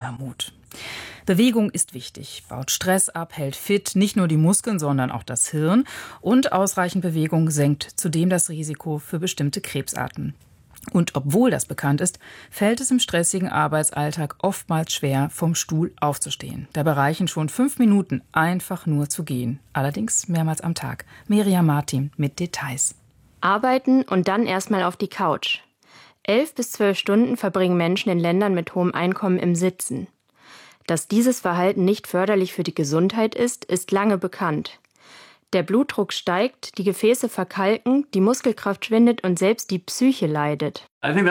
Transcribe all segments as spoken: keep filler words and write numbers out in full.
Übermut. Bewegung ist wichtig, baut Stress ab, hält fit, nicht nur die Muskeln, sondern auch das Hirn. Und ausreichend Bewegung senkt zudem das Risiko für bestimmte Krebsarten. Und obwohl das bekannt ist, fällt es im stressigen Arbeitsalltag oftmals schwer, vom Stuhl aufzustehen. Dabei reichen schon fünf Minuten, einfach nur zu gehen. Allerdings mehrmals am Tag. Miriam Martin mit Details. Arbeiten und dann erstmal auf die Couch. Elf bis zwölf Stunden verbringen Menschen in Ländern mit hohem Einkommen im Sitzen. Dass dieses Verhalten nicht förderlich für die Gesundheit ist, ist lange bekannt. Der Blutdruck steigt, die Gefäße verkalken, die Muskelkraft schwindet und selbst die Psyche leidet.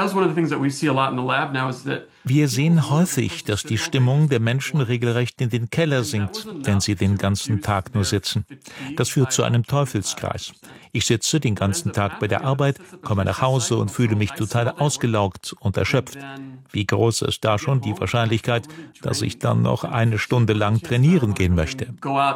Wir sehen häufig, dass die Stimmung der Menschen regelrecht in den Keller sinkt, wenn sie den ganzen Tag nur sitzen. Das führt zu einem Teufelskreis. Ich sitze den ganzen Tag bei der Arbeit, komme nach Hause und fühle mich total ausgelaugt und erschöpft. Wie groß ist da schon die Wahrscheinlichkeit, dass ich dann noch eine Stunde lang trainieren gehen möchte?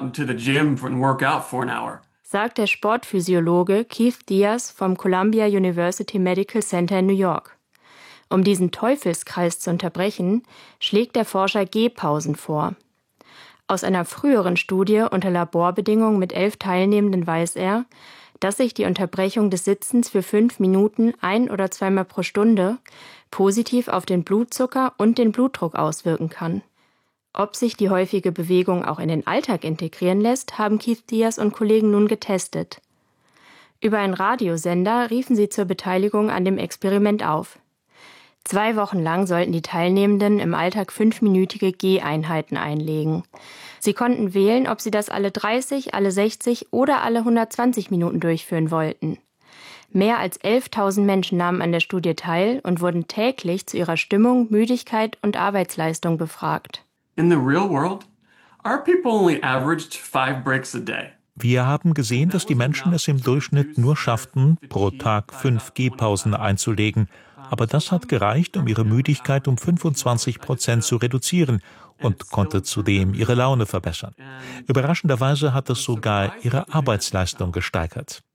Sagt der Sportphysiologe Keith Diaz vom Columbia University Medical Center in New York. Um diesen Teufelskreis zu unterbrechen, schlägt der Forscher Gehpausen vor. Aus einer früheren Studie unter Laborbedingungen mit elf Teilnehmenden weiß er, dass sich die Unterbrechung des Sitzens für fünf Minuten ein- oder zweimal pro Stunde positiv auf den Blutzucker und den Blutdruck auswirken kann. Ob sich die häufige Bewegung auch in den Alltag integrieren lässt, haben Keith Diaz und Kollegen nun getestet. Über einen Radiosender riefen sie zur Beteiligung an dem Experiment auf. Zwei Wochen lang sollten die Teilnehmenden im Alltag fünfminütige Geheinheiten einlegen. Sie konnten wählen, ob sie das alle dreißig, alle sechzig oder alle hundertzwanzig Minuten durchführen wollten. Mehr als elftausend Menschen nahmen an der Studie teil und wurden täglich zu ihrer Stimmung, Müdigkeit und Arbeitsleistung befragt. In the real world, our people only averaged five breaks a day. Wir haben gesehen, dass die Menschen es im Durchschnitt nur schafften, pro Tag fünf Gehpausen einzulegen. Aber das hat gereicht, um ihre Müdigkeit um fünfundzwanzig Prozent zu reduzieren und konnte zudem ihre Laune verbessern. Überraschenderweise hat es sogar ihre Arbeitsleistung gesteigert.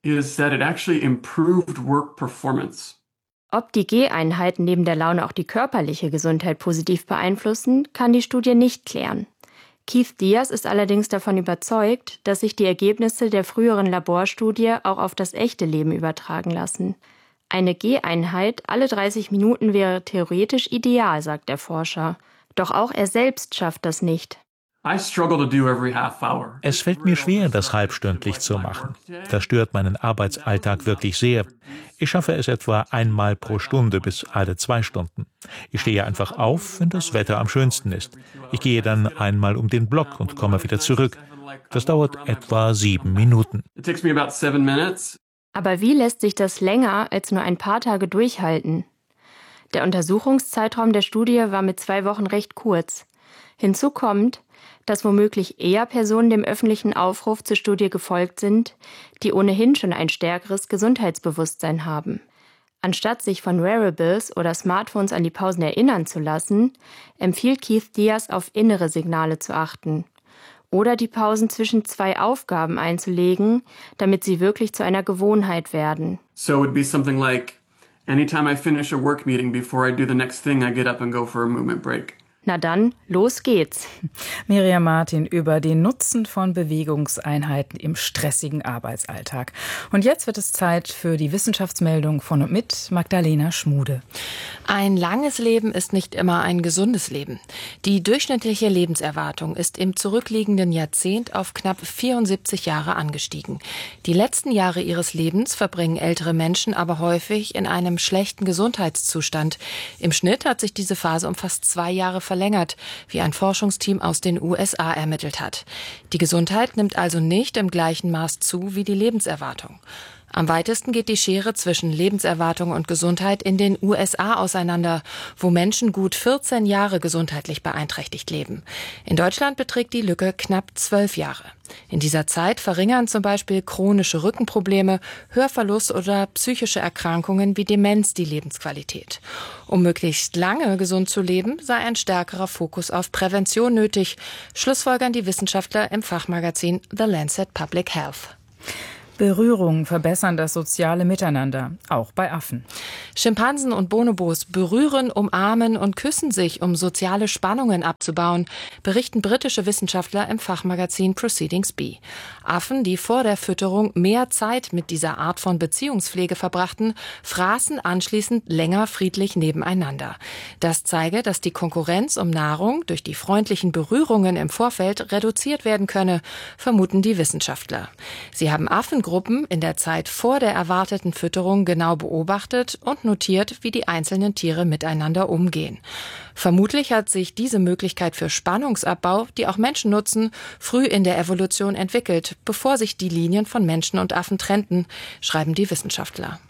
Ob die Geheinheiten neben der Laune auch die körperliche Gesundheit positiv beeinflussen, kann die Studie nicht klären. Keith Diaz ist allerdings davon überzeugt, dass sich die Ergebnisse der früheren Laborstudie auch auf das echte Leben übertragen lassen. Eine Geheinheit alle dreißig Minuten wäre theoretisch ideal, sagt der Forscher. Doch auch er selbst schafft das nicht. Es fällt mir schwer, das halbstündlich zu machen. Das stört meinen Arbeitsalltag wirklich sehr. Ich schaffe es etwa einmal pro Stunde bis alle zwei Stunden. Ich stehe einfach auf, wenn das Wetter am schönsten ist. Ich gehe dann einmal um den Block und komme wieder zurück. Das dauert etwa sieben Minuten. Aber wie lässt sich das länger als nur ein paar Tage durchhalten? Der Untersuchungszeitraum der Studie war mit zwei Wochen recht kurz. Hinzu kommt, dass womöglich eher Personen dem öffentlichen Aufruf zur Studie gefolgt sind, die ohnehin schon ein stärkeres Gesundheitsbewusstsein haben. Anstatt sich von Wearables oder Smartphones an die Pausen erinnern zu lassen, empfiehlt Keith Diaz, auf innere Signale zu achten. Oder die Pausen zwischen zwei Aufgaben einzulegen, damit sie wirklich zu einer Gewohnheit werden. So it would be something like, anytime I finish a work meeting, before I do the next thing, I get up and go for a movement break. Na dann, los geht's. Miriam Martin über den Nutzen von Bewegungseinheiten im stressigen Arbeitsalltag. Und jetzt wird es Zeit für die Wissenschaftsmeldung von und mit Magdalena Schmude. Ein langes Leben ist nicht immer ein gesundes Leben. Die durchschnittliche Lebenserwartung ist im zurückliegenden Jahrzehnt auf knapp vierundsiebzig Jahre angestiegen. Die letzten Jahre ihres Lebens verbringen ältere Menschen aber häufig in einem schlechten Gesundheitszustand. Im Schnitt hat sich diese Phase um fast zwei Jahre verlängert, wie ein Forschungsteam aus den U S A ermittelt hat. Die Gesundheit nimmt also nicht im gleichen Maß zu wie die Lebenserwartung. Am weitesten geht die Schere zwischen Lebenserwartung und Gesundheit in den U S A auseinander, wo Menschen gut vierzehn Jahre gesundheitlich beeinträchtigt leben. In Deutschland beträgt die Lücke knapp zwölf Jahre. In dieser Zeit verringern zum Beispiel chronische Rückenprobleme, Hörverlust oder psychische Erkrankungen wie Demenz die Lebensqualität. Um möglichst lange gesund zu leben, sei ein stärkerer Fokus auf Prävention nötig, schlussfolgern die Wissenschaftler im Fachmagazin The Lancet Public Health. Berührungen verbessern das soziale Miteinander, auch bei Affen. Schimpansen und Bonobos berühren, umarmen und küssen sich, um soziale Spannungen abzubauen, berichten britische Wissenschaftler im Fachmagazin Proceedings B. Affen, die vor der Fütterung mehr Zeit mit dieser Art von Beziehungspflege verbrachten, fraßen anschließend länger friedlich nebeneinander. Das zeige, dass die Konkurrenz um Nahrung durch die freundlichen Berührungen im Vorfeld reduziert werden könne, vermuten die Wissenschaftler. Sie haben Affengruppen in der Zeit vor der erwarteten Fütterung genau beobachtet und notiert, wie die einzelnen Tiere miteinander umgehen. Vermutlich hat sich diese Möglichkeit für Spannungsabbau, die auch Menschen nutzen, früh in der Evolution entwickelt, bevor sich die Linien von Menschen und Affen trennten, schreiben die Wissenschaftler.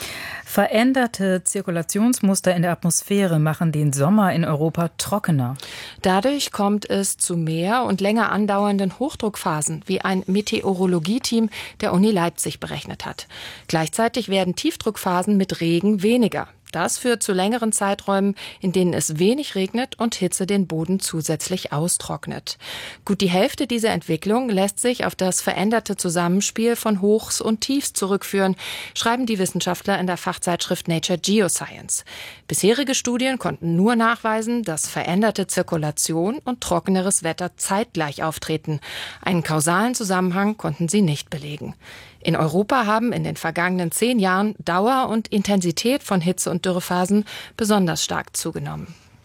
Veränderte Zirkulationsmuster in der Atmosphäre machen den Sommer in Europa trockener. Dadurch kommt es zu mehr und länger andauernden Hochdruckphasen, wie ein Meteorologieteam der Uni Leipzig berechnet hat. Gleichzeitig werden Tiefdruckphasen mit Regen weniger. Das führt zu längeren Zeiträumen, in denen es wenig regnet und Hitze den Boden zusätzlich austrocknet. Gut die Hälfte dieser Entwicklung lässt sich auf das veränderte Zusammenspiel von Hochs und Tiefs zurückführen, schreiben die Wissenschaftler in der Fachzeitschrift Nature Geoscience. Bisherige Studien konnten nur nachweisen, dass veränderte Zirkulation und trockeneres Wetter zeitgleich auftreten. Einen kausalen Zusammenhang konnten sie nicht belegen. In Europa haben in den vergangenen zehn Jahren Dauer und Intensität von Hitze- und Dürrephasen besonders stark zugenommen.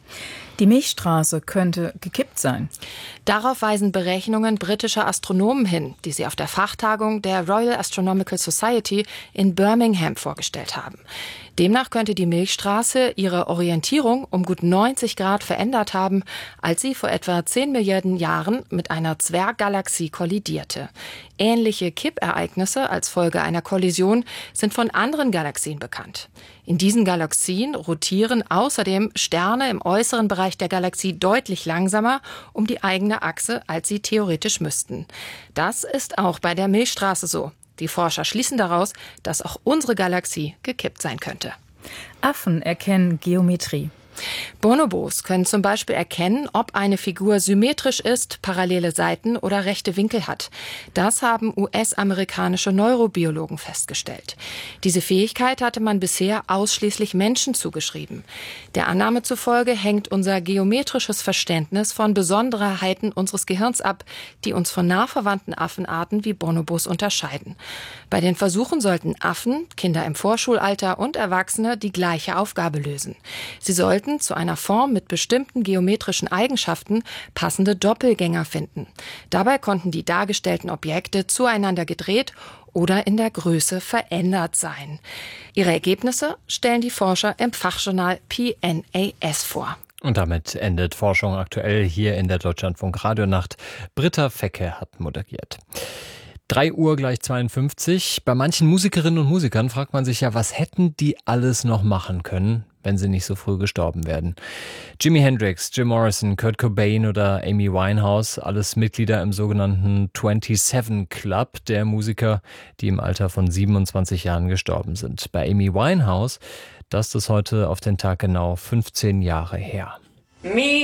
Die Milchstraße könnte gekippt sein. Darauf weisen Berechnungen britischer Astronomen hin, die sie auf der Fachtagung der Royal Astronomical Society in Birmingham vorgestellt haben. Demnach könnte die Milchstraße ihre Orientierung um gut neunzig Grad verändert haben, als sie vor etwa zehn Milliarden Jahren mit einer Zwerggalaxie kollidierte. Ähnliche Kippereignisse als Folge einer Kollision sind von anderen Galaxien bekannt. In diesen Galaxien rotieren außerdem Sterne im äußeren Bereich der Galaxie deutlich langsamer um die eigene Achse, als sie theoretisch müssten. Das ist auch bei der Milchstraße so. Die Forscher schließen daraus, dass auch unsere Galaxie gekippt sein könnte. Affen erkennen Geometrie. Bonobos können zum Beispiel erkennen, ob eine Figur symmetrisch ist, parallele Seiten oder rechte Winkel hat. Das haben U S-amerikanische Neurobiologen festgestellt. Diese Fähigkeit hatte man bisher ausschließlich Menschen zugeschrieben. Der Annahme zufolge hängt unser geometrisches Verständnis von Besonderheiten unseres Gehirns ab, die uns von nah verwandten Affenarten wie Bonobos unterscheiden. Bei den Versuchen sollten Affen, Kinder im Vorschulalter und Erwachsene die gleiche Aufgabe lösen. Sie sollten zu einer Form mit bestimmten geometrischen Eigenschaften passende Doppelgänger finden. Dabei konnten die dargestellten Objekte zueinander gedreht oder in der Größe verändert sein. Ihre Ergebnisse stellen die Forscher im Fachjournal P N A S vor. Und damit endet Forschung aktuell hier in der Deutschlandfunk Radionacht. Britta Fecke hat moderiert. drei Uhr gleich zweiundfünfzig. Bei manchen Musikerinnen und Musikern fragt man sich ja, was hätten die alles noch machen können, wenn sie nicht so früh gestorben werden. Jimi Hendrix, Jim Morrison, Kurt Cobain oder Amy Winehouse, alles Mitglieder im sogenannten siebenundzwanzig Club der Musiker, die im Alter von siebenundzwanzig Jahren gestorben sind. Bei Amy Winehouse, das ist heute auf den Tag genau fünfzehn Jahre her. Me